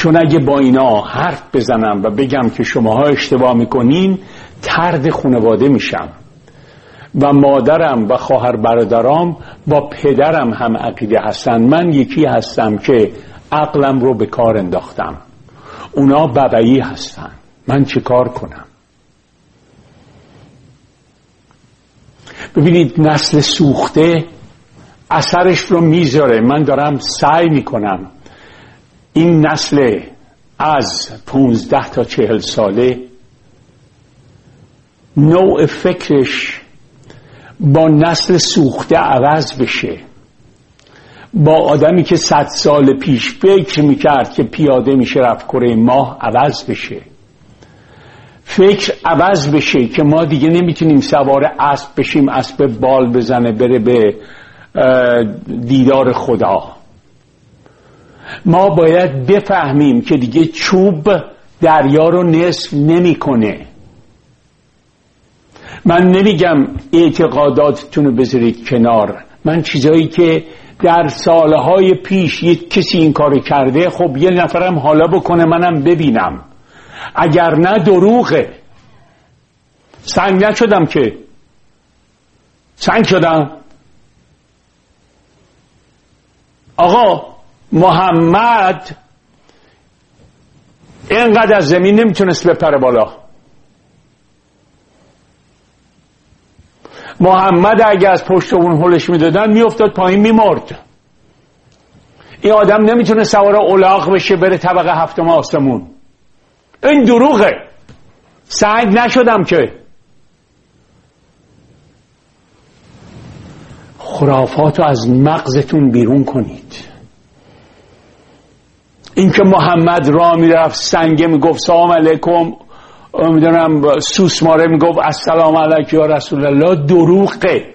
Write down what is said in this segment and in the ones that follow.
چون اگه با اینا حرف بزنم و بگم که شماها اشتباه میکنین طرد خانواده میشم و مادرم و خواهر برادرام با پدرم هم عقیده هستن. من یکی هستم که عقلم رو به کار انداختم، اونا ببعی هستن. من چه کار کنم؟ ببینید نسل سوخته اثرش رو میذاره. من دارم سعی میکنم این نسل از 15 تا 40 ساله نوع فکرش با نسل سوخته عوض بشه. با آدمی که 100 سال پیش فکر میکرد که پیاده میشه رفت کره ماه عوض بشه. فکر عوض بشه که ما دیگه نمیتونیم سوار اسب بشیم، اسب بال بزنه بره به دیدار خدا. ما باید بفهمیم که دیگه چوب دریا رو نصف نمیکنه. من نمیگم اعتقاداتتون رو بذارید کنار، من چیزایی که در سالهای پیش یک کسی این کار کرده، خب یه نفرم حالا بکنه منم ببینم. اگر نه دروغه. سنگ نشدم که، سنگ شدم. آقا محمد اینقدر از زمین نمیتونست بپره بالا. محمد اگه از پشت اون هلش میدادن میافتاد پایین میمرد. این آدم نمیتونه سوار الاغ بشه بره طبقه 7 آسمون. این دروغه. سنگ نشدم که. خرافاتو از مغزتون بیرون کنید. این که محمد راه میرفت سنگه میگفت سلام علیکم، میدونم سوسماره میگفت السلام علیک یا رسول الله، دروغه.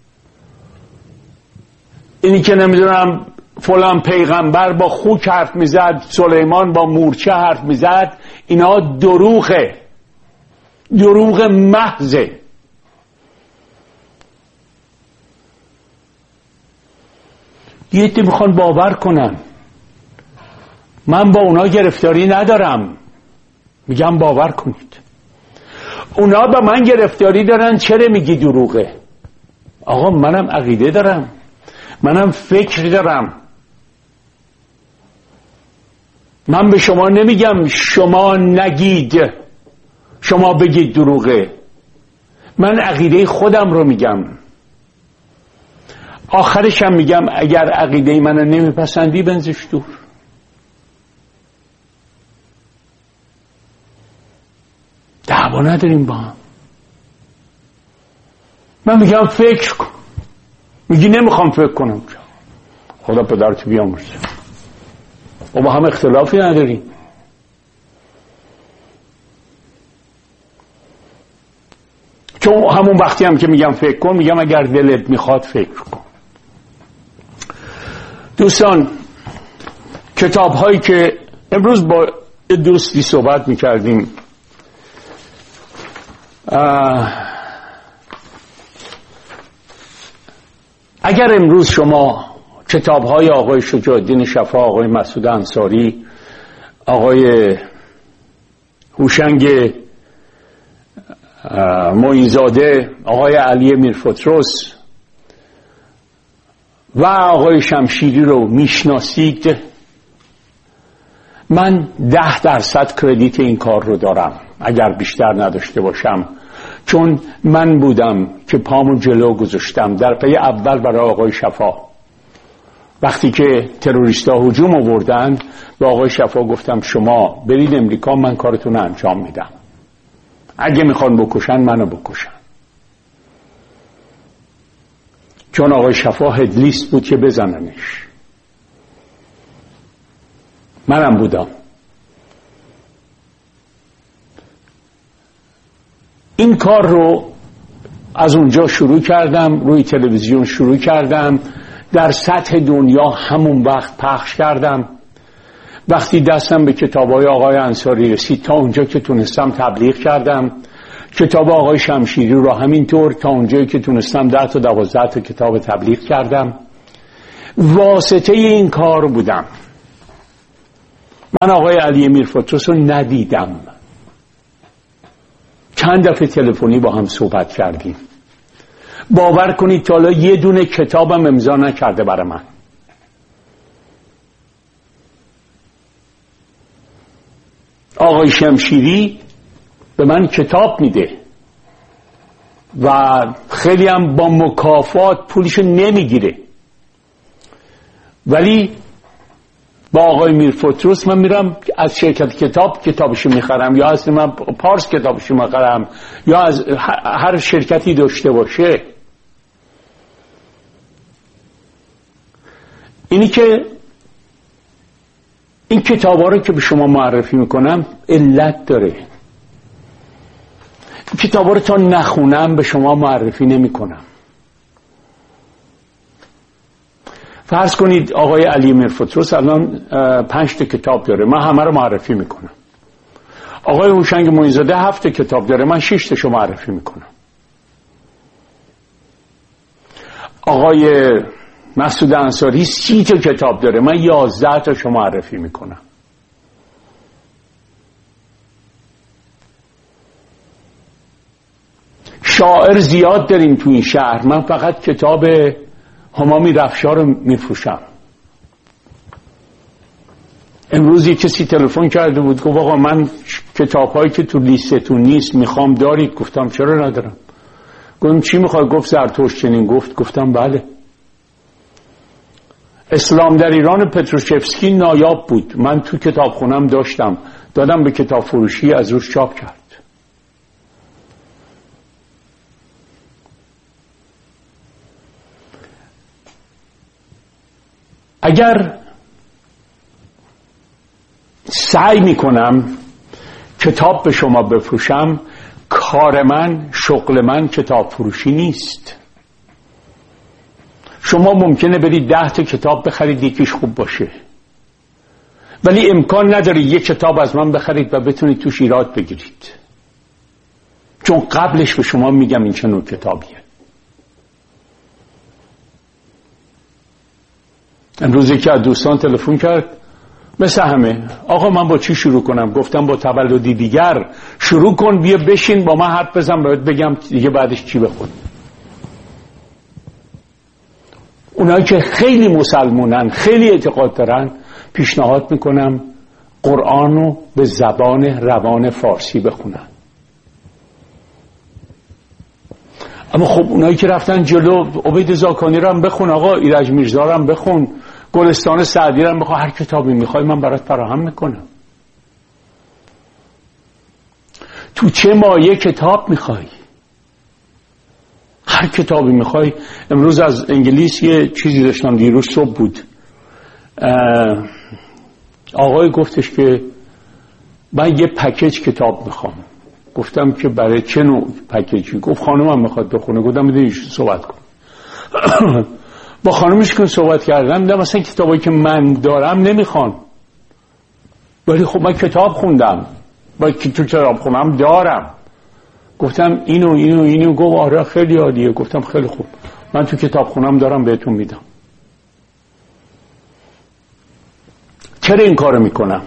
اینی که نمیدونم فلان پیغمبر با خوک حرف میزد، سلیمان با مورچه حرف میزد، اینا دروغه. دروغ محضه. یه عده میخوان باور کنن. من با اونا گرفتاری ندارم، میگم باور کنید. اونا با من گرفتاری دارن، چرا میگی دروغه؟ آقا منم عقیده دارم، منم فکر دارم. من به شما نمیگم شما نگید، شما بگید دروغه. من عقیده خودم رو میگم. آخرش هم میگم اگر عقیده منو نمیپسندی بنزش دور. دعوا نداریم با هم. من میگم فکر کن، میگی نمیخوام فکر کنم. خدا پدرتو بیامرزه. و با هم اختلافی نداریم. چون همون وقتی هم که میگم فکر کن، میگم اگر دلت میخواد فکر کن. دوستان، کتاب هایی که امروز با دوستی صحبت میکردیم، اگر امروز شما کتاب های آقای شجاع الدین شفا، آقای مسعود انصاری، آقای هوشنگ معینزاده، آقای علی میرفتروس و آقای شمشیری رو میشناسید، من 10% کردیت این کار رو دارم، اگر بیشتر نداشته باشم. چون من بودم که پامو جلو گذاشتم در پی اول برای آقای شفا. وقتی که تروریستا هجوم آوردن به آقای شفا گفتم شما برید امریکا، من کارتون رو انجام میدم. اگه میخوان بکشن منو بکشن. چون آقای شفا هدلیست بود که بزننش. منم بودم. این کار رو از اونجا شروع کردم، روی تلویزیون شروع کردم، در سطح دنیا همون وقت پخش کردم. وقتی دستم به کتابای آقای انصاری رسید تا اونجا که تونستم تبلیغ کردم. کتاب آقای شمشیری رو همینطور تا اونجایی که تونستم 10 تا 12 تا کتاب تبلیغ کردم. واسطه این کار بودم. من آقای علی میرفتروس رو ندیدم. چند دفعه تلفنی با هم صحبت کردیم. باور کنید تا حالا یه دونه کتابم امضا نکرده برای من. آقای شمشیری به من کتاب میده و خیلی هم با مکافات پولشو نمیگیره، ولی با آقای میرفتروس من میرم از شرکت کتابشو میخرم، یا از من پارس کتابشو میخرم، یا از هر شرکتی داشته باشه. اینی که این کتابا رو که به شما معرفی میکنم علت داره. کتابا رو تا نخونم به شما معرفی نمیکنم. فرض کنید آقای علی میرفتروس الان 5 تا کتاب داره، من همه رو معرفی میکنم. آقای هوشنگ معین‌زاده 7 تا کتاب داره، من 6 تاشو معرفی میکنم. آقای مسعود انصاری 30 تا کتاب داره، من 11 تاشو معرفی میکنم. شاعر زیاد داریم تو این شهر، من فقط کتاب همامی رفشار رو میفروشم. امروز یک کسی تلفن کرده بود گفت آقا من کتاب‌هایی که تو لیستتون نیست میخوام دارید؟ گفتم چرا ندارم. گفتم چی میخوای؟ گفت زرتشت چنین گفت. گفتم بله. اسلام در ایران پتروشفسکی نایاب بود، من تو کتابخونم داشتم، دادم به کتاب فروشی، از روش چاپ کرد. اگر سعی میکنم کتاب به شما بفروشم، کار من، شغل من کتاب فروشی نیست. شما ممکنه برید 10 تا کتاب بخرید یکیش خوب باشه، ولی امکان نداره یک کتاب از من بخرید و بتونید توش ایراد بگیرید، چون قبلش به شما میگم این چه نوع کتابیه. امروز یکی از دوستان تلفن کرد مثل همه، آقا من با چی شروع کنم؟ گفتم با تولدی دیگر شروع کن، بیا بشین با من حرف بزن باید بگم دیگه بعدش چی بخون. اونایی که خیلی مسلمونن، خیلی اعتقاد دارن، پیشنهاد میکنم قرآن رو به زبان روان فارسی بخونن. اما خب اونایی که رفتن جلو، عبید زاکانی رو هم بخون، آقا ایرج میرزا رو هم بخون، گلستان سعدی رو هم بخون، هر کتابی میخوای من برات فراهم میکنم. تو چه مایه کتاب میخوای؟ هر کتابی میخوای. امروز از انگلیس یه چیزی داشتم، دیروز صبح بود، آقای گفتش که من یه پکیج کتاب میخوام. گفتم که برای چه نوع پکیجی؟ گفت خانمم میخواد بخونه. گفتم میدونی صحبت کن. با خانمش که صحبت کردم دیدم مثلا کتابایی که من دارم نمیخوان، ولی خب من کتاب خوندم، با تو کتاب خونم دارم. گفتم اینو گفت آره خیلی عالیه. گفتم خیلی خوب، من تو کتاب خونم دارم بهتون میدم. چرا این کارو میکنم؟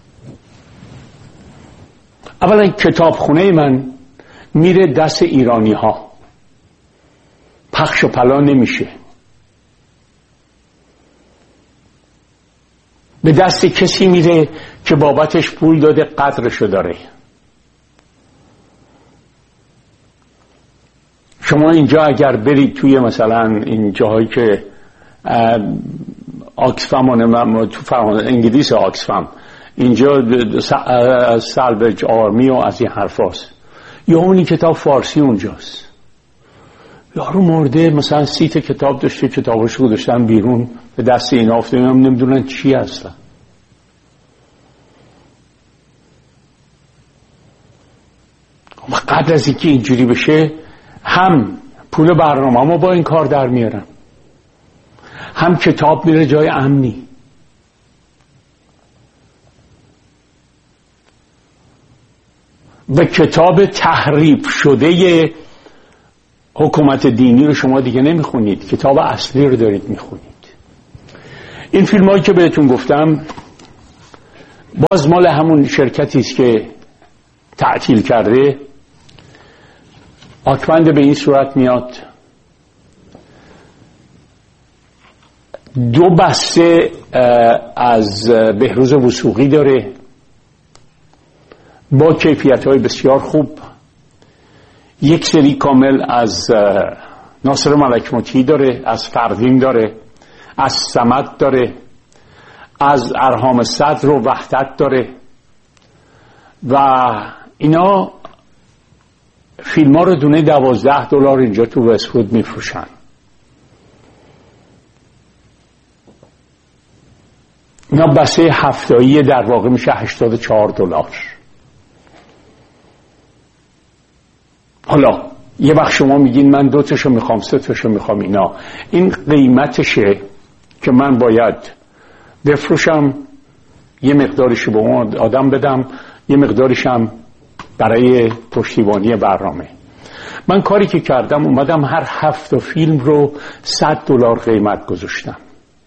اولا کتابخونه من میره دست ایرانی ها، پخش و پلا نمیشه، به دست کسی میره که بابتش پول داده، قدرشو داره. شما اینجا اگر برید توی مثلا این جاهایی که آکسفم، تو فرمان انگلیس آکسفم، اینجا سالویج آرمی و از این حرف هست، یا اونی کتاب فارسی اونجاست، یارو مرده مثلا 30 تا کتاب داشته، کتاباشو گذاشتن بیرون به دست اینا افتاده، نمیدونن چی هستن. و قبل از اینکه اینجوری بشه، هم پول برنامه‌مو با این کار در میارم، هم کتاب میره جای امنی. و کتاب تحریف شده حکومت دینی رو شما دیگه نمیخونید، کتاب اصلی رو دارید میخونید. این فیلم هایی که بهتون گفتم باز مال همون شرکتی است که تعطیل کرده. آکوند به این صورت میاد: 2 بسته از بهروز وثوقی داره با کیفیت‌های بسیار خوب، 1 سری کامل از ناصر ملک مطیعی داره، از فردین داره، از صمد داره، از ارهام صدر و وحدت داره و اینا فیلم ها رو دونه $12 اینجا تو وست‌وود میفروشن. اینا بسته هفتایی در واقع میشه $84. حالا یه وقت شما میگین من 2 تاشو میخوام، 3 تاشو میخوام، اینا این قیمتشه که من باید بفروشم، یه مقدارش به اون آدم بدم، یه مقدارشم برای پشتیبانی برنامه. من کاری که کردم اومدم هر 7 فیلم رو $100 قیمت گذاشتم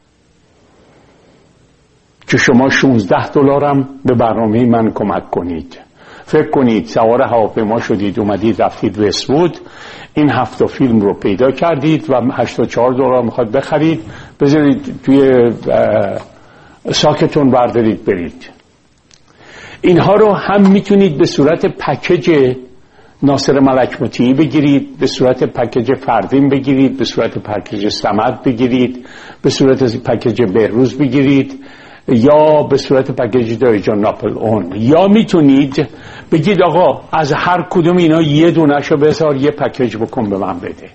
که شما $16 هم به برنامه من کمک کنید. فکر کنید سوار هواپیما شدید اومدید رفتید وست‌وود، این 7 فیلم رو پیدا کردید و $84 میخواد بخرید، بذارید توی ساکتون بردارید برید. اینها رو هم میتونید به صورت پکیج ناصر ملک مطیعی بگیرید، به صورت پکیج فردین بگیرید، به صورت پکیج صمد بگیرید، به صورت پکیج بهروز بگیرید، یا به صورت پکیج دایجان ناپل اون، یا میتونید بگید آقا از هر کدوم اینا یه دونه‌شو بذار یه پکیج بکن به من بده.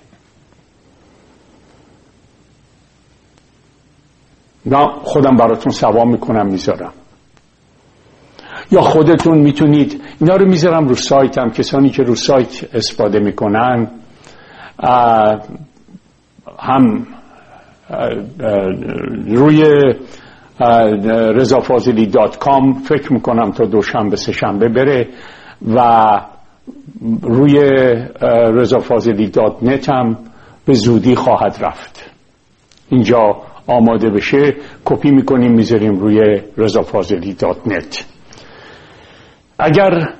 نه خودم براتون سوام میکنم میذارم، یا خودتون میتونید اینا رو میذارم رو سایتم. کسانی که رو سایت استفاده میکنن هم روی rezafazili.com فکر میکنم تا دوشنبه سه‌شنبه بره و روی rezafazili.net هم به زودی خواهد رفت. اینجا آماده بشه کپی میکنیم میذاریم روی rezafazili.net. اگر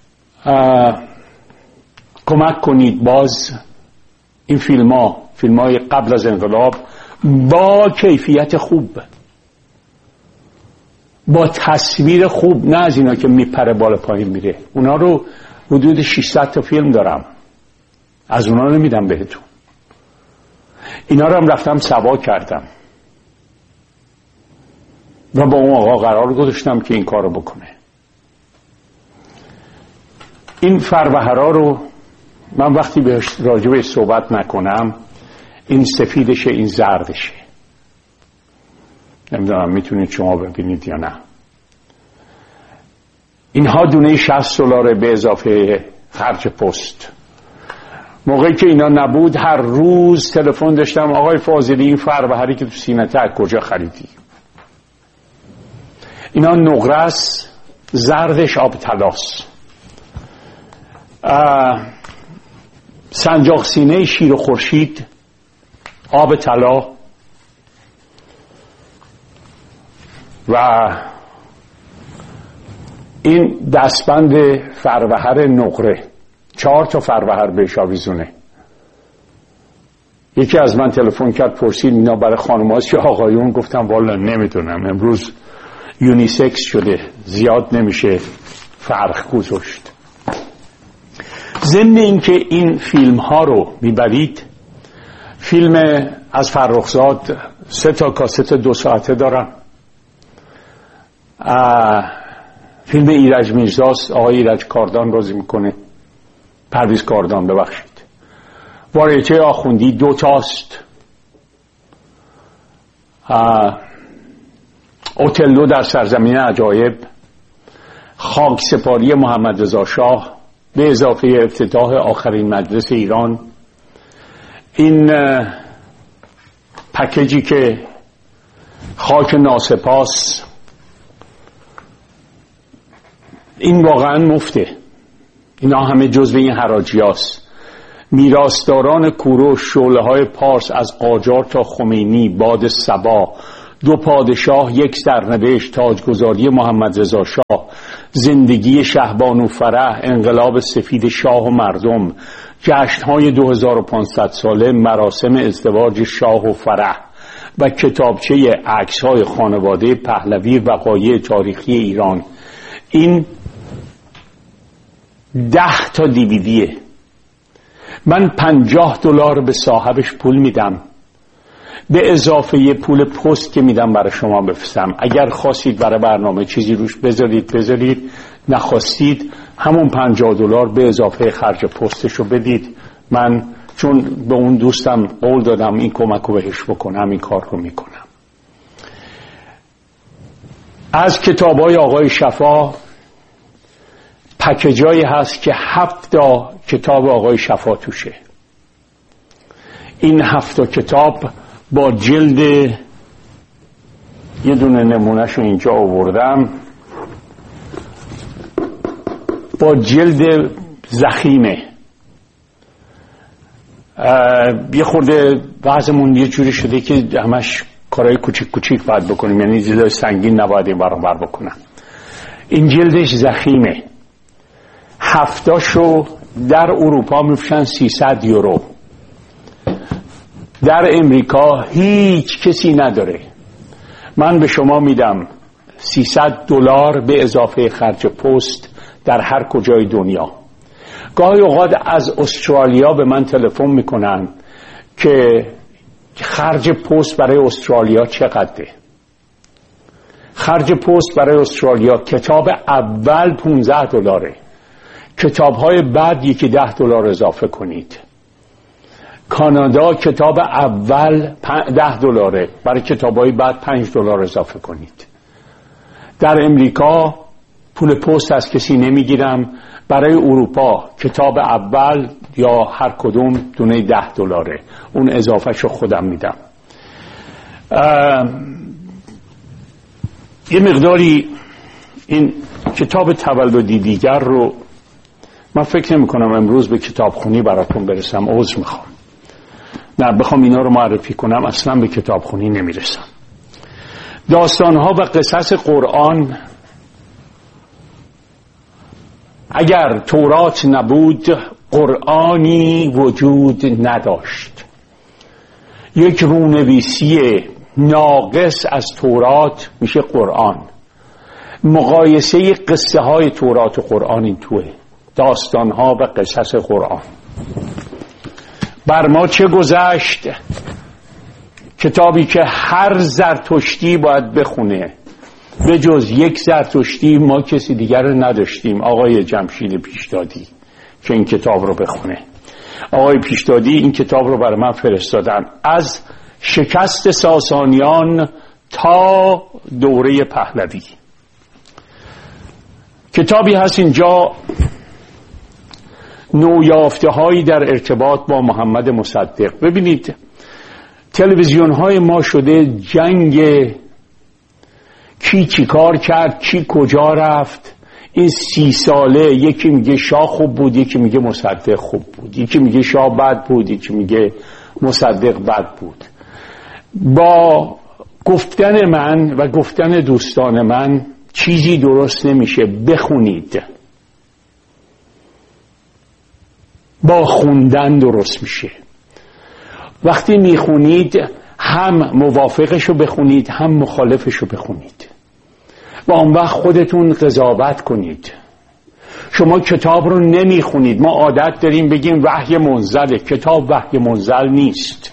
کمک کنید باز این فیلم‌های قبل از انقلاب با کیفیت خوب، با تصویر خوب، نه از اینا که میپره بالا پایین میره، اونا رو حدود 600 تا فیلم دارم، از اونا نمیدم بهتون. اینا رو هم رفتم سوا کردم و با اون آقا قرار گذاشتم که این کار رو بکنه. این فروهرا رو من وقتی بهش راجبه صحبت نکنم این سفیدشه این زردشه، نمیدونم میتونید شما ببینید یا نه. اینها دونه $60 به اضافه خرج پست. موقعی که اینا نبود هر روز تلفن داشتم آقای فاضلی این فروهری که تو سینته از کجا خریدی؟ اینا نقره است، زردش آب طلاست. سنجاق سینه شیر و خورشید آب طلا و این دستبند فروهر نقره 4 تا فروهر بهش آویزونه. یکی از من تلفن کرد پرسید اینا برای خانم‌هاست یا آقایون؟ گفتم والا نمیدونم، امروز یونیسکس شده زیاد نمیشه فرق گذاشت. ضمن این که این فیلم ها رو میبرید، فیلم از فرخزاد 3 تا کاست 2 ساعته دارن. فیلم ایرج میرزاست، آقای ایرج کاردان بازی میکنه، پرویز کاردان ببخشید. واریته آخوندی 2 تاست. اوتلو در سرزمین عجایب، خاک سپاری محمد رضا شاه به اضافه افتتاح آخرین مجلس ایران. این پکیجی که خاک ناسپاس، این واقعا مفته. اینا همه جزو این حراجی هاست. میراثداران کوروش، شعله های پارس از قاجار تا خمینی، باد صبا، دو پادشاه، یک سرنوشت، تاجگذاری محمد رضا شاه، زندگی شهبانو فرح، انقلاب سفید شاه و مردم، جشن‌های 2500 ساله، مراسم ازدواج شاه و فرح و کتابچه عکس‌های خانواده پهلوی، وقایع تاریخی ایران. این 10 تا دیویدیه. من $50 به صاحبش پول میدم، به اضافه پول پست که میدم برای شما بفرستم. اگر خواستید برای برنامه چیزی روش بذارید، نخواستید همون $50 به اضافه خرج پستشو بدید. من چون به اون دوستم قول دادم این کمک رو بهش بکنم، این کار رو میکنم. از کتابای آقای شفا پکیجایی هست که 7 کتاب آقای شفا توشه. این 7 کتاب با جلد، یه دونه نمونهشو اینجا آوردم، با جلد ضخیمه. یه خورده وضعمون یه جوری شده که همش کارهای کوچیک کوچیک باید بکنیم، یعنی جلد سنگین نباید این برابر بکنم. این جلدش ضخیمه. 7 در اروپا میفروشن €300. در امریکا هیچ کسی نداره. من به شما میدم $300 به اضافه خرج پست در هر کجای دنیا. گاهی اوقات از استرالیا به من تلفن میکنن که خرج پست برای استرالیا چقدره. خرج پست برای استرالیا کتاب اول $15، کتاب‌های بعد یکی $10 اضافه کنید. کانادا کتاب اول $10، برای کتاب‌های بعد $5 اضافه کنید. در امریکا پول پست از کسی نمیگیرم. برای اروپا کتاب اول یا هر کدوم دونه $10، اون اضافهشو خودم میدم. یه مقداری این کتاب تولدی دیگر رو من فکر نمی کنم امروز به کتابخونی براتون برسم، عذر میخوام. نه بخوام اینا رو معرفی کنم اصلا به کتابخونی نمیرسم. داستانها و قصص قرآن، اگر تورات نبود قرآنی وجود نداشت. یک رونویسی ناقص از تورات میشه قرآن. مقایسه قصه های تورات و قرآن این توه، داستان ها و قصص قرآن. بر ما چه گذشت؟ کتابی که هر زرتشتی باید بخونه، به جز یک زرتشتی ما کسی دیگر رو نداشتیم، آقای جمشید پیشدادی که این کتاب رو بخونه. آقای پیشدادی این کتاب رو برای من فرستادن، از شکست ساسانیان تا دوره پهلوی. کتابی هست اینجا نویافته هایی در ارتباط با محمد مصدق. ببینید تلویزیون های ما شده جنگ کی چی کار کرد، کی کجا رفت. این 30 ساله یکی میگه شاه خوب بود، یکی میگه مصدق خوب بود، یکی میگه شاه بد بود، یکی میگه مصدق بد بود. با گفتن من و گفتن دوستان من چیزی درست نمیشه. بخونید، با خوندن درست میشه. وقتی میخونید هم موافقشو بخونید هم مخالفشو بخونید و اون وقت خودتون قضاوت کنید. شما کتاب رو نمیخونید. ما عادت داریم بگیم وحی منزله. کتاب وحی منزل نیست.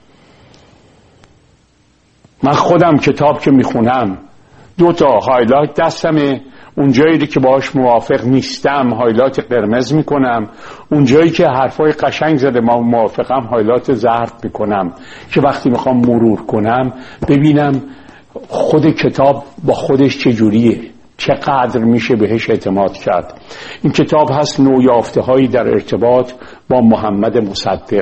من خودم کتاب که میخونم 2 هایلایت دستمه، اون جایی که باهاش موافق نیستم هایلایت قرمز میکنم، اون جایی که حرفای قشنگ زده ما موافقم هایلایت زرد میکنم که وقتی میخوام مرور کنم ببینم خود کتاب با خودش چجوریه، چقدر میشه بهش اعتماد کرد. این کتاب هست نویافته هایی در ارتباط با محمد مصدق.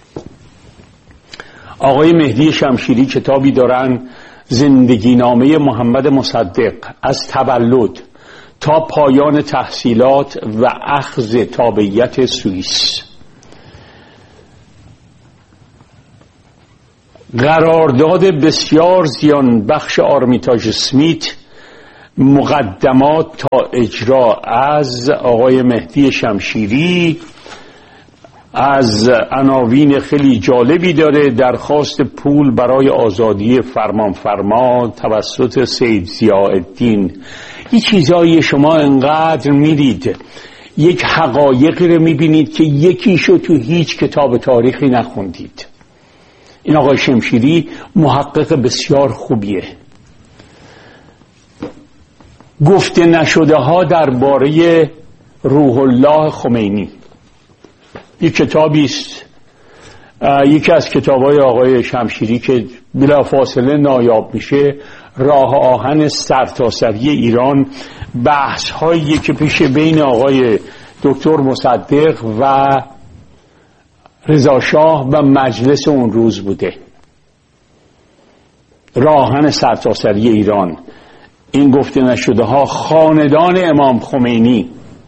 آقای مهدی شمشیری کتابی دارن، زندگی نامه محمد مصدق از تولد تا پایان تحصیلات و اخذ تابعیت سوئیس. قرارداد بسیار زیان بخش آرمیتاژ اسمیت، مقدمات تا اجرا، از آقای مهدی شمشیری. از عناوین خیلی جالبی داره: درخواست پول برای آزادی فرمانفرما توسط سید ضیاءالدین. این چیزایی شما انقدر میرید یک حقایقی رو میبینید که یکیشو تو هیچ کتاب تاریخی نخوندید. این آقای شمشیری محقق بسیار خوبیه. گفته نشده ها درباره روح الله خمینی یک کتابی است، یکی از کتاب‌های آقای شمشیری که بلافاصله نایاب میشه. راه آهن سرتاسری ایران، بحث هایی که پیش بین آقای دکتر مصدق و رضا شاه و مجلس اون روز بوده. راه آهن سرتاسری ایران، این گفته نشده ها، خاندان امام خمینی.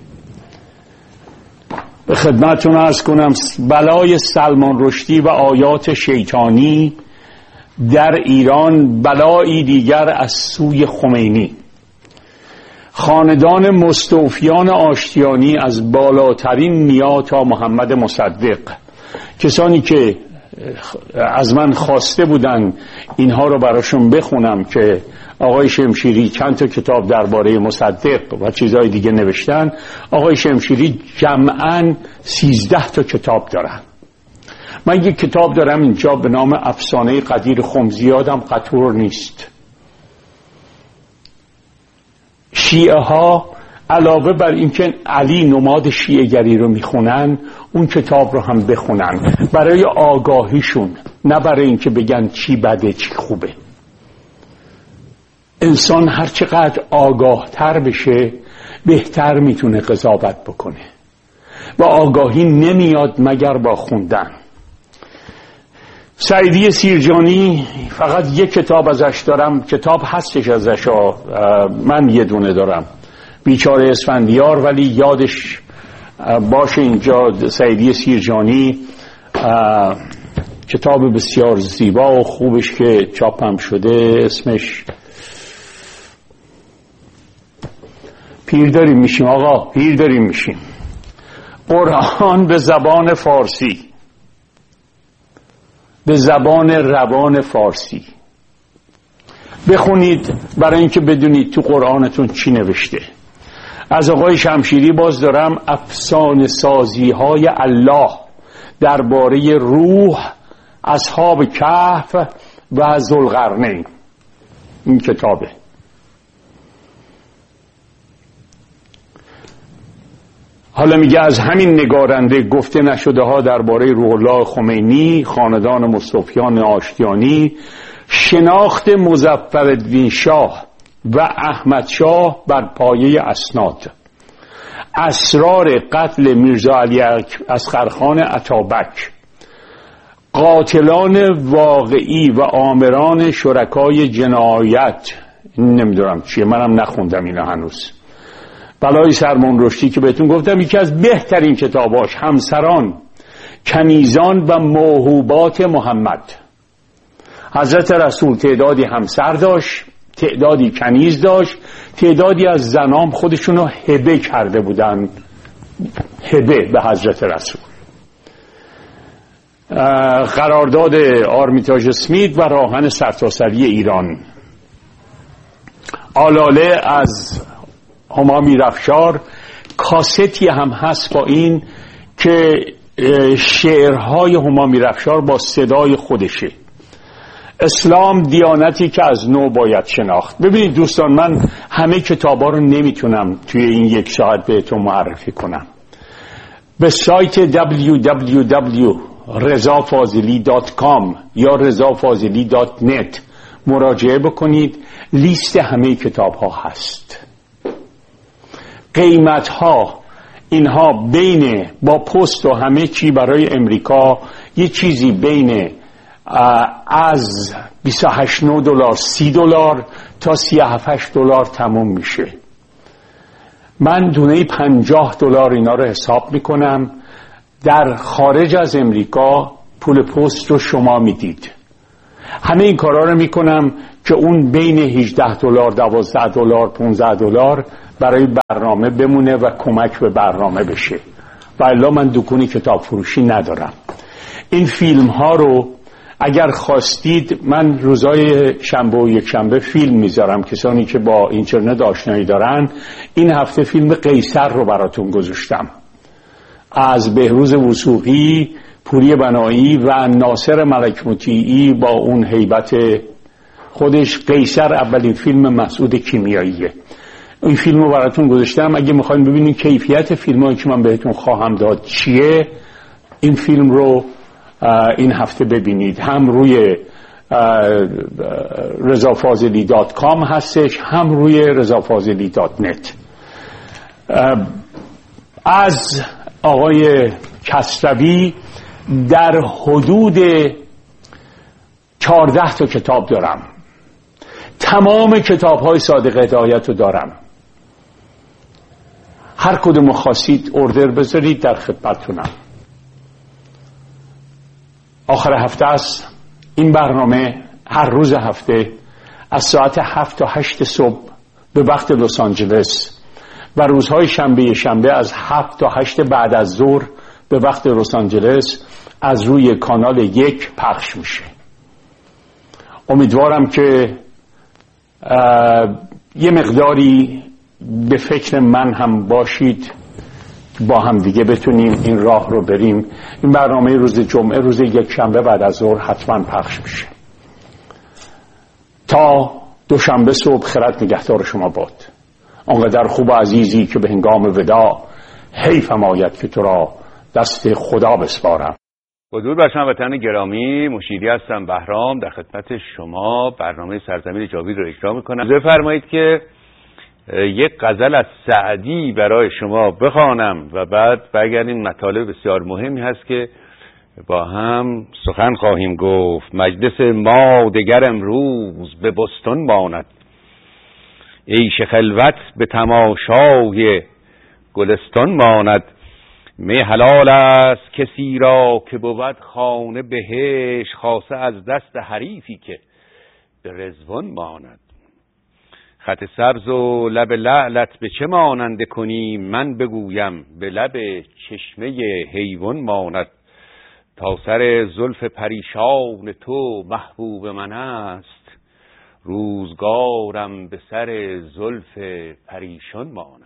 به خدمتتون عرض کنم بلای سلمان رشدی و آیات شیطانی در ایران، بلایی دیگر از سوی خمینی. خاندان مستوفیان آشتیانی از بالاترین نیا تا محمد مصدق، کسانی که از من خواسته بودن اینها رو براشون بخونم که آقای شمشیری چند تا کتاب درباره مصدق و چیزهای دیگه نوشتن. آقای شمشیری جمعاً 13 تا کتاب دارن. من یک کتاب دارم اینجا به نام افسانه قدیر خمزی، یادم قطور نیست. شیعه ها علاوه بر اینکه علی نماد شیعه گری رو میخونن، اون کتاب رو هم بخونن برای آگاهیشون، نه برای اینکه بگن چی بده چی خوبه. انسان هر چقدر آگاه تر بشه بهتر میتونه قضاوت بکنه و آگاهی نمیاد مگر با خوندن. سعیدی سیرجانی فقط یک کتاب ازش دارم، کتاب هستش ازش، من یه دونه دارم، بیچاره اسفندیار، ولی یادش باشه اینجا سعیدی سیرجانی، کتاب بسیار زیبا و خوبش که چاپم شده، اسمش پیر داریم میشیم آقا، پیر داریم میشیم، قرآن به زبان فارسی، به زبان روان فارسی. بخونید برای اینکه بدونید تو قرآنتون چی نوشته. از آقای شمشیری باز دارم افسانه سازی های الله درباره روح، اصحاب کهف و ذوالقرنین. این کتابه. حالا میگه از همین نگارنده گفته نشده ها درباره روح الله خمینی، خاندان مستوفیان آشتیانی، شناخت مظفرالدین شاه و احمد شاه بر پایه اسناد، اسرار قتل میرزا علی اصغرخان عطابک، قاتلان واقعی و آمران شرکای جنایت. نمیدونم چیه، منم نخوندم اینا هنوز. بلای سلمان رشدی که بهتون گفتم یکی از بهترین کتاباش، همسران، کنیزان و موهوبات محمد. حضرت رسول تعدادی همسر داشت، تعدادی کنیز داشت، تعدادی از زنام خودشونو هبه کرده بودن، هبه به حضرت رسول. قرارداد آرمیتاژ اسمیت و راهن سرتاسری ایران. آلاله از هما میرافشار، کاستی هم هست با این که شعرهای هما میرافشار با صدای خودشه. اسلام دیانتی که از نو باید شناخت. ببینید دوستان، من همه کتابا رو نمیتونم توی این یک ساعت بهتون معرفی کنم. به سایت www.rezafazili.com یا rezafazili.net مراجعه بکنید، لیست همه کتاب ها هست. قیمت ها اینها بین با پست و همه چی برای امریکا یه چیزی بین از $28 $30 تا $37 تموم میشه. من دونه $50 اینا رو حساب میکنم. در خارج از امریکا پول پست رو شما میدید. همه این کارا رو میکنم که اون بین 18 دلار، 12 دلار، 15 دلار برای برنامه بمونه و کمک به برنامه بشه. و الا من دکونی کتاب فروشی ندارم. این فیلم ها رو اگر خواستید من روزای شنبه و یک شنبه فیلم میذارم. کسانی که با اینترنت آشنایی دارن، این هفته فیلم قیصر رو براتون گذاشتم از بهروز وثوقی، پوری بنایی و ناصر ملک مطیعی با اون هیبت خودش. قیصر اولین فیلم مسعود کیمیاییه. این فیلم رو براتون گذاشتم. اگه میخواین ببینید کیفیت فیلمایی که من بهتون خواهم داد چیه، این فیلم رو این هفته ببینید. هم روی rezafazeli.com هستش، هم روی rezafazeli.net. از آقای کسروی در حدود 14 تا کتاب دارم. تمام کتاب‌های صادق هدایت رو دارم. هر کدوم خواستید اوردر بذارید، در خدمتتونم. آخر هفته است. این برنامه هر روز هفته از ساعت 7 تا 8 صبح به وقت لس آنجلس و روزهای شنبه از 7 تا 8 بعد از ظهر به وقت لس آنجلس از روی کانال 1 پخش میشه. امیدوارم که یه مقداری به فکر من هم باشید، با هم دیگه بتونیم این راه رو بریم. این برنامه روز جمعه، روز یک شنبه بعد از ظهر حتما پخش میشه. تا دوشنبه صبح خیرت نگهدار شما باد. آنقدر خوب و عزیزی که به هنگام وداع حیفم آید که تو را دست خدا بسپارم. درود بر شما وطن گرامی، مشیری هستم، بهرام، در خدمت شما برنامه سرزمین جاوید رو اجرا میکنم. بفرمایید که یک غزل از سعدی برای شما بخوانم و بعد بگردیم. مطالب بسیار مهمی هست که با هم سخن خواهیم گفت. مجلس ما دگر امروز به بستان ماند، عیش خلوت به تماشای گلستان ماند. می حلال است کسی را که بود خانه بهشت، خاصه از دست حریفی که به رضوان ماند. خط سبز و لب لعلت به چه ماننده کنی، من بگویم به لب چشمه حیوان ماند. تا سر زلف پریشان تو محبوب من است، روزگارم به سر زلف پریشان ماند.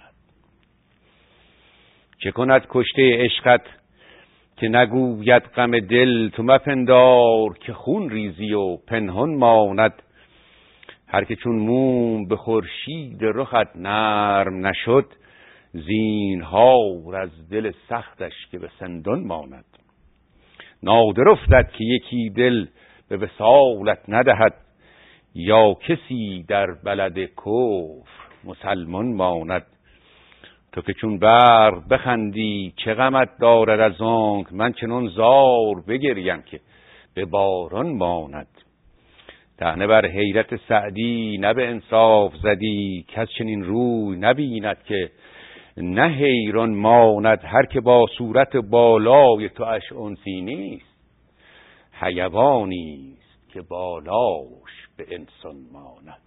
چه کند کشته عشقت که نگوید غم دل، تو مپندار که خون ریزی و پنهان ماند. هر که چون موم به خورشید رخت نرم نشد، زینهار از دل سختش که به سندان ماند. نادر افتد که یکی دل به وصالت ندهد، یا کسی در بلد کفر مسلمان ماند. تو که چون برق بخندی چه غمت دارد از آنک، من چنان زار بگریم که به باران ماند. طعنه بر حیرت سعدی نه به انصاف زدی، کس چنین روی نبیند که نه حیران ماند. هر که با صورت بالای تو اش انسی نیست، حیوانیست که بالاش به انسان ماند.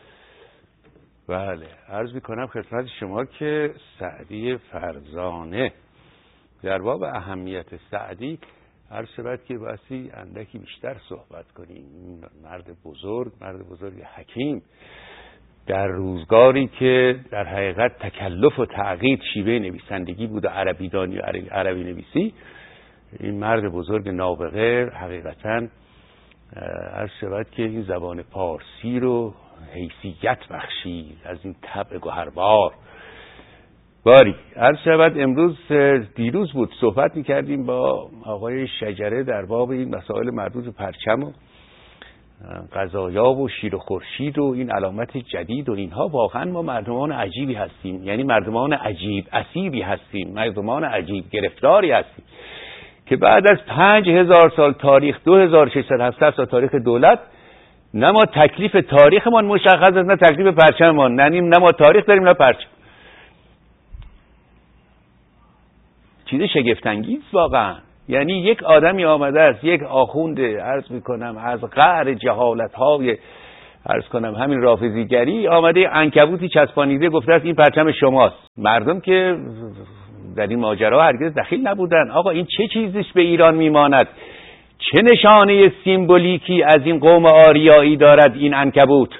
بله، عرض میکنم خدمت شما که سعدی فرزانه در باب اهمیت سعدی هر شبت که باسی اندکی بیشتر صحبت کنیم. مرد بزرگ حکیم، در روزگاری که در حقیقت تکلف و تعقید شیوه نویسندگی بود و عربی دانی و عربی نویسی، این مرد بزرگ نابغه حقیقتاً هر شبت که این زبان پارسی رو حیثیت بخشید از این طبع گوهربار. باری هر شبت دیروز بود صحبت میکردیم با آقای شجره در باب این مسائل مربوط به پرچم و قضایا و شیر و خورشید و این علامت جدید و اینها. واقعا ما مردمان عجیبی هستیم، یعنی مردمان عجیب اسیری هستیم، مردمان عجیب گرفتاری هستیم که بعد از 5000 سال تاریخ، 2670 سال تاریخ دولت، نه ما تکلیف تاریخمان مشخص است، نه تکلیف پرچممان، نه ما تاریخ داریم نه پرچم. چیز شگفت انگیز واقعا. یعنی یک آدمی آمده است، یک آخوند عرض میکنم از قعر جهالت‌های عرض کنم همین رافضیگری آمده عنکبوتی چسبانیده گفته است این پرچم شماست. مردم که در این ماجرا هرگز دخیل نبودن. آقا این چه چیزیش به ایران میماند؟ چه نشانه سیمبولیکی از این قوم آریایی دارد این عنکبوت؟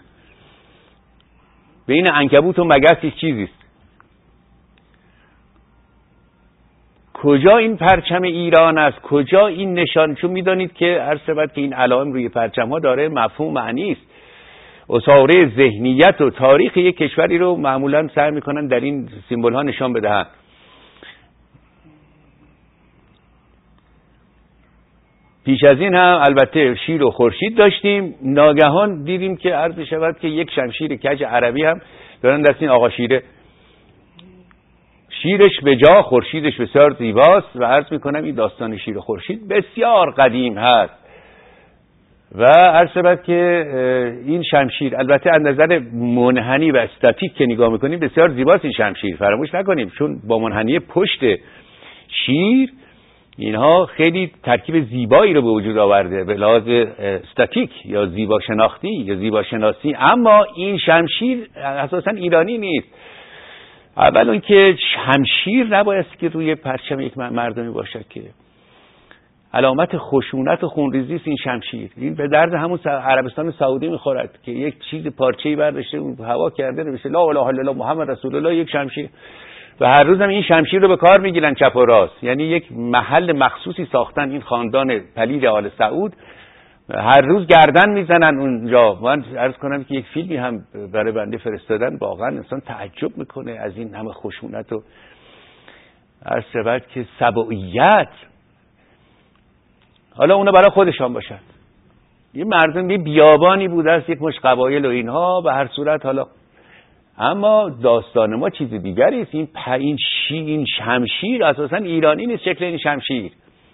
بین عنکبوت و مگس یک چیزیست. کجا این پرچم ایران است؟ کجا این نشان؟ چون میدانید که هر سبت که این علائم روی پرچم ها داره مفهوم معنی است. اسطوره ذهنیت و تاریخ یک کشوری رو معمولا سعی میکنن در این سیمبل ها نشان بدهند. پیش از این هم البته شیر و خورشید داشتیم. ناگهان دیدیم که عرض شود که یک شمشیر کج عربی هم دارن دست این آقا شیره. شیرش به جا، خورشیدش بسیار زیباست و عرض میکنم این داستان شیر و خورشید بسیار قدیم هست و عرض شود که این شمشیر البته از نظر منحنی و استاتیک که نگاه میکنیم بسیار زیباست. این شمشیر فراموش نکنیم چون با منحنی پشت شیر اینها خیلی ترکیب زیبایی رو به وجود آورده به لحاظ استاتیک یا زیبا شناختی یا زیبا شناسی. اما این شمشیر اساسا ایرانی نیست. اول اون که شمشیر نباید که روی پرچم یک مردمی باشد که علامت خشونت و خونریزی است. این شمشیر این به درد همون عربستان سعودی میخورد که یک چیز پارچه‌ای برداشته اون هوا کرده نوشته لا اله الا الله محمد رسول الله یک شمشیر و هر روز هم این شمشیر رو به کار میگیرن چپ و راست. یعنی یک محل مخصوصی ساختن این خاندان پلید آل سعود، هر روز گردن میزنن اونجا. من عرض کنم که یک فیلمی هم برای بنده فرستادن، واقعا انسان تعجب میکنه از این همه خشونت و عرض شود که سبوعیت. حالا اونا برای خودشان باشن. یه مردم یه بیابانی بوده است، یک مش قبایل و اینها به هر صورت. حالا اما داستان ما چیز دیگری است. این شمشیر اساسا ایرانی نیست. شکل این شمشیر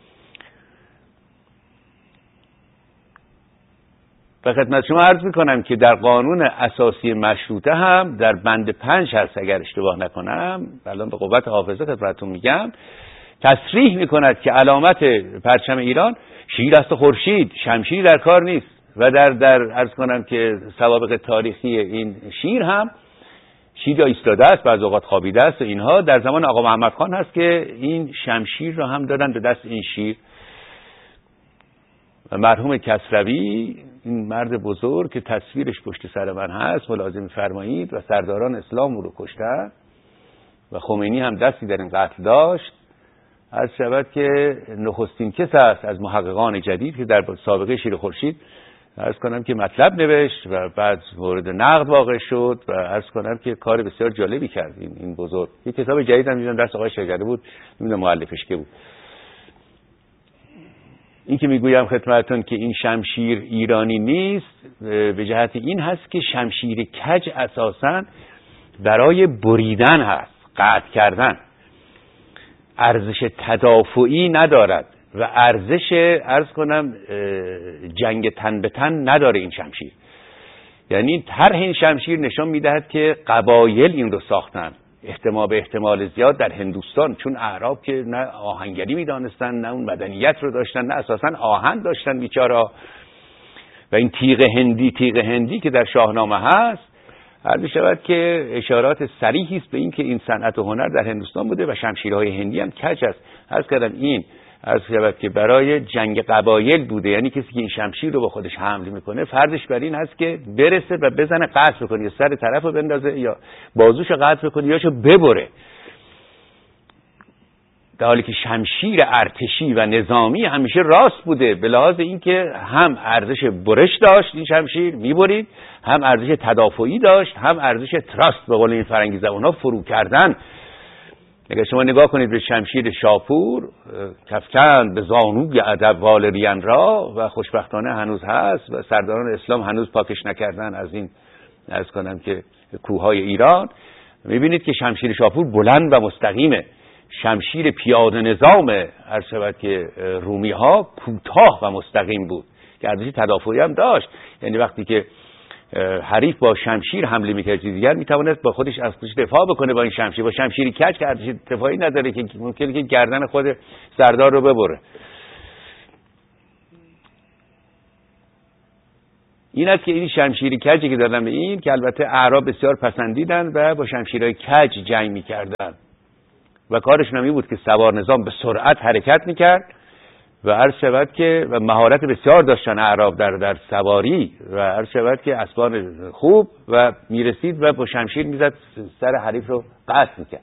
و خدمت شما عرض میکنم که در قانون اساسی مشروطه هم در بند 5 هست اگر اشتباه نکنم، الان به قوت حافظه خدمتتون میگم، تصریح میکند که علامت پرچم ایران شیر است و خورشید، شمشیر در کار نیست. و در عرض کنم که سوابق تاریخی این شیر هم شیر یا ایستاده است، بعضی اوقات خوابیده است و اینها. در زمان آقا محمد خان هست که این شمشیر را هم دادن به دست این شیر. و مرحوم کسروی، این مرد بزرگ که تصویرش پشت سر من هست، ملاحظه فرمایید، و سرداران اسلام رو کشتن و خمینی هم دستی در این قتل داشت. عرض شود که نخستین کس است از محققان جدید که در سابقه شیر خورشید عرض کنم که مطلب نوشت و بعد مورد نقد واقع شد و عرض کنم که کار بسیار جالبی کرد این بزرگ. یک کتاب جدید هم دیدم دست آقای شجری بود، نمیدونم مؤلفش که بود. این که میگویم خدمتتون که این شمشیر ایرانی نیست به جهت این هست که شمشیر کج اساساً برای بریدن هست، قطع کردن، ارزش تدافعی ندارد و ارزش عرض کنم جنگ تن به تن نداره این شمشیر. یعنی طرح این شمشیر نشان میدهد که قبایل این رو ساختن، به احتمال زیاد در هندوستان، چون اعراب که نه آهنگری میدانستن نه اون مدنیت رو داشتن نه اساسا آهن داشتن بیچارا. و این تیغ هندی که در شاهنامه هست عرض شود که اشارات صریحی است به این که این صنعت و هنر در هندوستان بوده و شمشیرهای هندی هم کج است. عرض کردم این عرض شود که برای جنگ قبایل بوده. یعنی کسی که این شمشیر رو با خودش حمل میکنه فرضش بر این هست که برسه و بزنه قطع بکنه، یا سر طرف رو بندازه یا بازوش رو قطع بکنه یا شو ببره. در حالی که شمشیر ارتشی و نظامی همیشه راست بوده به لحاظ اینکه هم ارزش برش داشت این شمشیر میبرید، هم ارزش تدافعی داشت، هم ارزش تراست به قول این فرنگی زبان‌ها فرو کردن. اگر شما نگاه کنید به شمشیر شاپور، کفکند به زانوی ادب والرین را، و خوشبختانه هنوز هست و سرداران اسلام هنوز پاکش نکردن از این عرض کنم که کوههای ایران. میبینید که شمشیر شاپور بلند و مستقیمه. شمشیر پیاده نظام عرض شود که رومی ها کوتاه و مستقیم بود که ارزش تدافعی هم داشت. یعنی وقتی که حریف با شمشیر حمله میکرد، دیگر میتواند با خودش از خودش دفاع بکنه با این شمشیر. با شمشیری کج که ارزش دفاعی نداره که ممکنه که گردن خود سردار رو ببره. این است که این شمشیری کجی که دادن به این، که البته اعراب بسیار پسندیدن و با شمشیرهای کج جنگ میکردن و کارشون هم این بود که سوار نظام به سرعت حرکت میکرد و عرض شود که و مهارت بسیار داشتن اعراب در سواری و عرض شود که اسبان خوب و میرسید و با شمشیر میزد سر حریف رو قطع میکرد.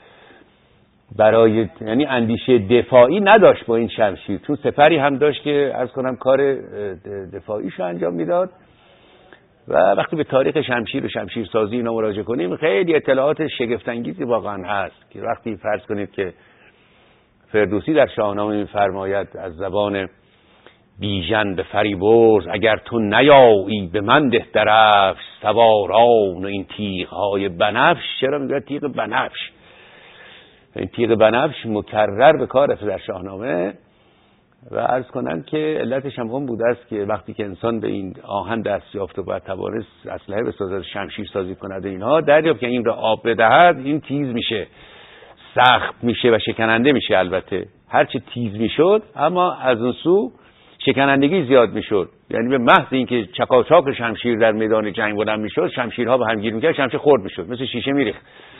برای یعنی اندیشه دفاعی نداشت با این شمشیر، چون سپری هم داشت که عرض کنم کار دفاعیش رو انجام میداد. و وقتی به تاریخ شمشیر و شمشیر سازی اینا مراجعه کنیم خیلی اطلاعات شگفت انگیزی واقعا هست که وقتی فرض کنید که فردوسی در شاهنامه می‌فرماید از زبان بیژن به فریبرز اگر تو نیایی به من ده درفش سواران و این تیغ‌های بنفش. چرا میگه تیغ بنفش؟ این تیغ بنفش مکرر به کار رفته در شاهنامه و عرض کنم که علتش هم اون بوده است که وقتی که انسان به این آهن دست یافت و باید توانست اسلحه بسازد، شمشیر سازی کند، اینها دریافت که این را آب بدهد این تیز میشه، سخت میشه و شکننده میشه. البته هرچه تیز میشد اما از اون سو شکنندگی زیاد میشد، یعنی به محض اینکه چکاچاک شمشیر در میدان جنگ بلند میشد شمشیرها به هم گیر میکرد، شمشیر خرد میشد، مثل شیشه میریخت.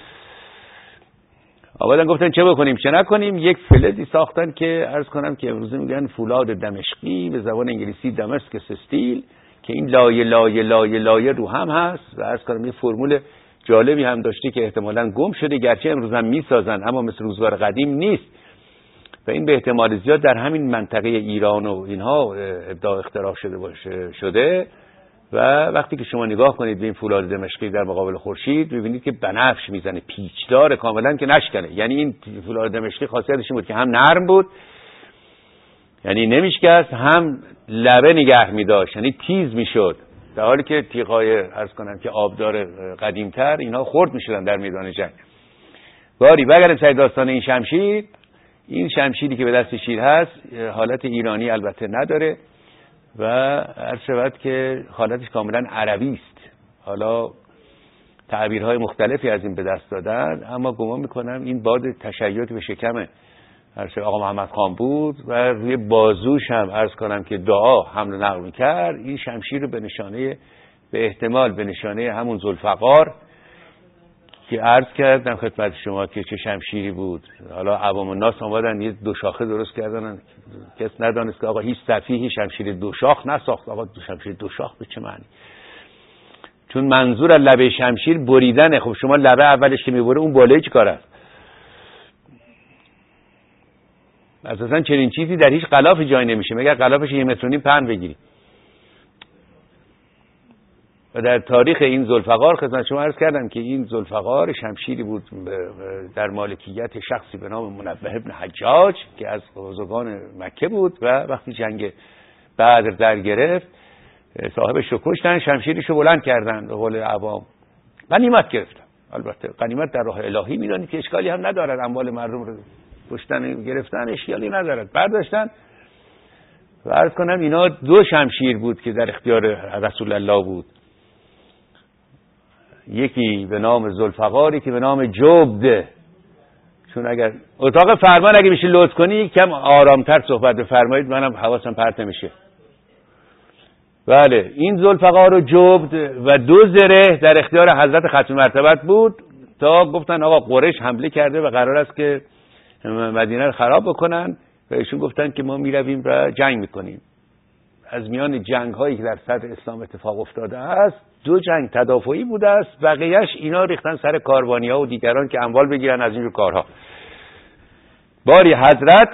آبادان گفتن چه بکنیم چه نکنیم، یک فلزی ساختن که عرض کنم که امروزه میگن فولاد دمشقی، به زبان انگلیسی دمسک استیل، که این لایه لایه لایه لایه رو هم هست و عرض کنم یه فرمول جالبی هم داشته که احتمالاً گم شده، گرچه امروز هم میسازن اما مثل روزگار قدیم نیست و این به احتمال زیاد در همین منطقه ایران و اینها ابداع اختراع شده و وقتی که شما نگاه کنید به این فولاد دمشقی در مقابل خورشید می‌بینید که بنفش میزنه، پیچدار کاملا که نشکنه. یعنی این فولاد دمشقی خاصیتش این بود که هم نرم بود یعنی نمیشکست، هم لبه نگه می‌داشت یعنی تیز میشد، در حالی که تیغ‌های عرض کنم که آبدار قدیم‌تر اینها خرد می‌شدن در میدان جنگ. باری بگردیم سر داستان این شمشیر. این شمشیری که به دست شیر هست حالت ایرانی البته نداره و عرض شود که حالتش کاملا عربی است. حالا تعبیرهای مختلفی از این به دست دادن اما گمان میکنم این باد تشیعی به شکم آقا محمد خان بود و روی بازوش هم عرض کنم که دعا حمل و نقل میکرد. این شمشیر رو به نشانه به احتمال به نشانه همون ذوالفقار که عرض کردم خدمت شما که چه شمشیری بود. حالا عوام الناس آمدن یه دو شاخه درست کردن، کس ندانست که آقا هیچ صفیحی شمشیر دو شاخ نساخت. آقا شمشیر دو شاخ به چه معنی؟ چون منظور از لبه شمشیر بریدنه. خب شما لبه اولش که میبره اون بالایی چی کار است؟ اساسا چنین چیزی در هیچ غلافی جای نمیشه مگر غلافش 1.5 متر پهن بگیری. و در تاریخ این ذوالفقار خدمت شما عرض کردم که این ذوالفقار شمشیری بود در مالکیت شخصی به نام منبه ابن حجاج که از بزرگان مکه بود و وقتی جنگ بدر در گرفت صاحبش رو کشتن، شمشیرش رو بلند کردن به قول عوام، غنیمت گرفتن. البته غنیمت در راه الهی میدونید که اشکالی هم ندارد، اموال مردم رو کشتن گرفتن اشکالی ندارد، برداشتن. و عرض کنم اینا 2 شمشیر بود که در اختیار رسول الله بود، یکی به نام ذوالفقاری که به نام جبد. چون اگر اتاق فرمان اگه میشه لطف کنی کم آرامتر صحبت بفرمایید، منم حواسم پرت میشه. بله این ذوالفقار و جبد و 2 زره در اختیار حضرت ختم مرتبت بود تا گفتن آقا قریش حمله کرده و قرار است که مدینه رو خراب بکنن و ایشون گفتن که ما میرویم و جنگ میکنیم. از میان جنگ هایی که در صدر اسلام اتفاق افتاده است 2 جنگ تدافعی بوده است، بقیهش اینا ریختن سر کاروانی ها و دیگران که اموال بگیرن از اینجور کارها. باری حضرت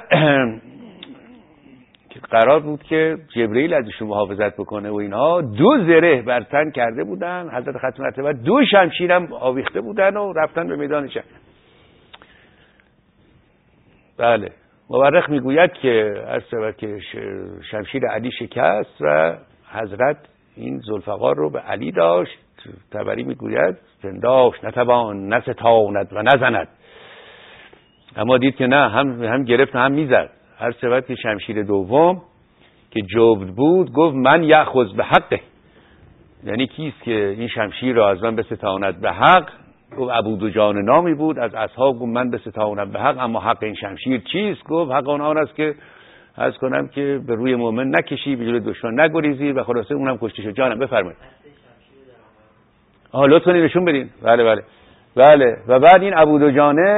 که قرار بود که جبرئیل ازشون محافظت بکنه و اینها 2 زره بر تن کرده بودن، حضرت ختم مرتبه 2 شمشیر هم آویخته بودن و رفتن به میدان جنگ. بله مورخ میگوید که شمشیر علی شکست و حضرت این ذوالفقار رو به علی داشت. طبری میگوید پنداش نتوان نستاند و نزند، اما دید که نه هم گرفت هم میزد. هر شود که شمشیر دوم که جبد بود گفت من یأخذ به حقه، یعنی کیست که این شمشیر را از من بستاند به حق؟ گفت ابودجان نامی بود از اصحاب، گفت من بستانم به حق، اما حق این شمشیر چیست؟ گفت حق آن است که عرض کنم که به روی مؤمن نکشی، به جلوی دشمن نگریزی و خلاصه اونم کشته شد. جانم بفرمایید. لطفاً نشون بدین. بله و بعد این ابودجانه